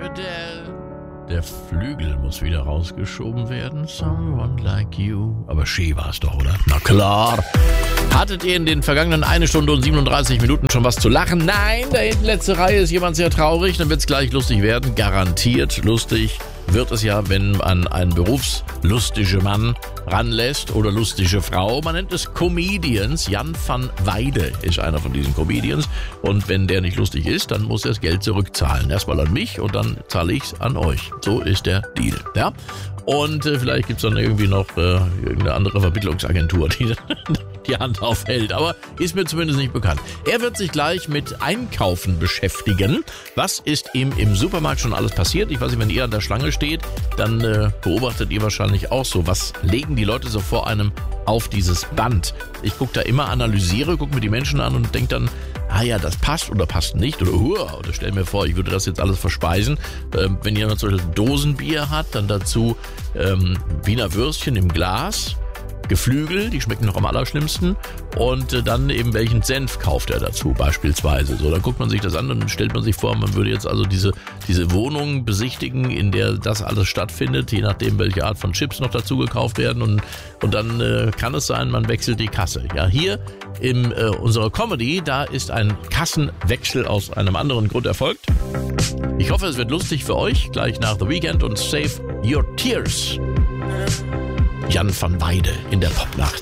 Adele. Der Flügel muss wieder rausgeschoben werden. Someone like you. Aber She war es doch, oder? Na klar. Hattet ihr in den vergangenen 1 Stunde und 37 Minuten schon was zu lachen? Nein, da hinten letzte Reihe ist jemand sehr traurig. Dann wird es gleich lustig werden. Garantiert lustig wird es ja, wenn man einen berufslustige Mann ranlässt oder lustige Frau. Man nennt es Comedians. Jan van Weide ist einer von diesen Comedians. Und wenn der nicht lustig ist, dann muss er das Geld zurückzahlen. Erstmal an mich und dann zahle ich es an euch. So ist der Deal. Ja? Und vielleicht gibt es dann irgendwie noch irgendeine andere Vermittlungsagentur, die die Hand aufhält. Aber ist mir zumindest nicht bekannt. Er wird sich gleich mit Einkaufen beschäftigen. Was ist ihm im Supermarkt schon alles passiert? Ich weiß nicht, wenn ihr an der Schlange steht, dann beobachtet ihr wahrscheinlich auch so. Was legen die Leute so vor einem auf dieses Band? Ich gucke da immer, analysiere, gucke mir die Menschen an und denke dann, ja, das passt oder passt nicht oder stell mir vor, ich würde das jetzt alles verspeisen. Wenn jemand zum Beispiel Dosenbier hat, dann dazu Wiener Würstchen im Glas, Geflügel, die schmecken noch am allerschlimmsten und dann eben welchen Senf kauft er dazu beispielsweise. So, dann guckt man sich das an und stellt man sich vor, man würde jetzt also diese Wohnung besichtigen, in der das alles stattfindet, je nachdem welche Art von Chips noch dazu gekauft werden und dann kann es sein, man wechselt die Kasse. Ja, hier in unserer Comedy, da ist ein Kassenwechsel aus einem anderen Grund erfolgt. Ich hoffe, es wird lustig für euch, gleich nach The Weekend und Save Your Tears. Jan van Weide in der Popnacht.